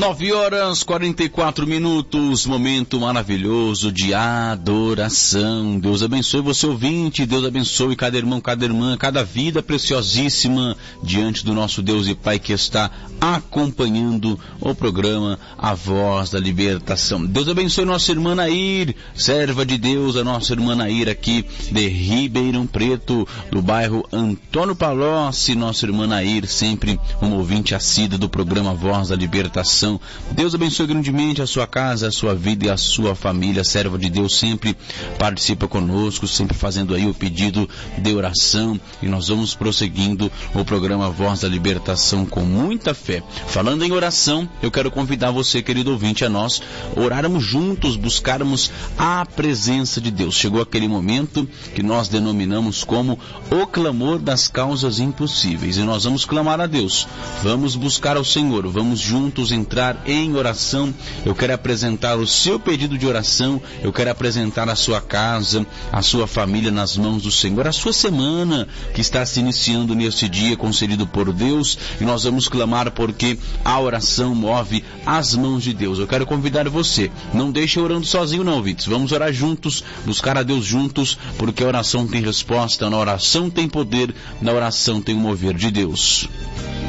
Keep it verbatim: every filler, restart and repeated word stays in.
Nove horas, quarenta e quatro minutos, momento maravilhoso de adoração. Deus abençoe você, ouvinte, Deus abençoe cada irmão, cada irmã, cada vida preciosíssima diante do nosso Deus e Pai que está acompanhando o programa A Voz da Libertação. Deus abençoe nossa irmã Nair, serva de Deus, a nossa irmã Nair aqui de Ribeirão Preto, do bairro Antônio Palocci, nossa irmã Nair, sempre um ouvinte assíduo do programa A Voz da Libertação. Deus abençoe grandemente a sua casa, a sua vida e a sua família. Serva de Deus sempre participa conosco, sempre fazendo aí o pedido de oração, e nós vamos prosseguindo o programa Voz da Libertação com muita fé. Falando em oração, eu quero convidar você, querido ouvinte, a nós orarmos juntos, buscarmos a presença de Deus. Chegou aquele momento que nós denominamos como o clamor das causas impossíveis, e nós vamos clamar a Deus, vamos buscar ao Senhor, vamos juntos entrar em oração. Eu quero apresentar o seu pedido de oração, eu quero apresentar a sua casa, a sua família nas mãos do Senhor, a sua semana que está se iniciando neste dia concedido por Deus, e nós vamos clamar porque a oração move as mãos de Deus. Eu quero convidar você, não deixe orando sozinho não, ouvintes, vamos orar juntos, buscar a Deus juntos, porque a oração tem resposta, na oração tem poder, na oração tem o mover de Deus.